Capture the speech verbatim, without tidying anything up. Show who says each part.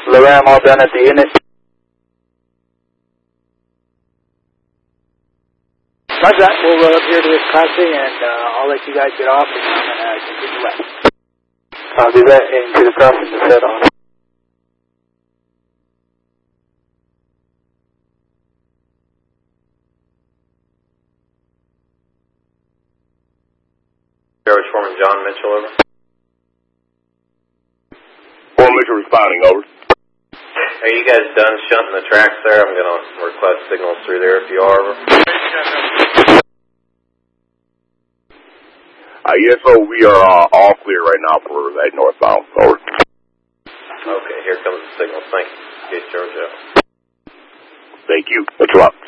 Speaker 1: Lorem, all done at the unit. Roger that. We'll roll up here to this crossing, and uh, I'll let you guys get off, and I'm going to continue west. I'll do that into the crossing to set on.
Speaker 2: Air Foreman John Mitchell, over.
Speaker 3: Foreman Mitchell responding, over.
Speaker 2: Are you guys done shunting the tracks there? I'm going to request signals through there if you are, over.
Speaker 3: Uh, yes, sir, we are uh, all clear right now for that northbound, over.
Speaker 2: Okay, here comes the signal. Thank you. Get Georgia.
Speaker 3: Thank you. Thanks a lot.